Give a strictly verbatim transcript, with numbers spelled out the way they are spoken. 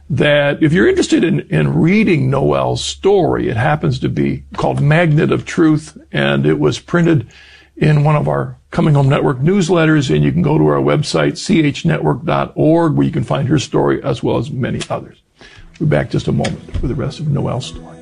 that if you're interested in, in reading Noel's story, it happens to be called Magnet of Truth, and it was printed in one of our Coming Home Network newsletters, and you can go to our website, c h network dot org, where you can find her story as well as many others. We'll be back just a moment with the rest of Noel's story.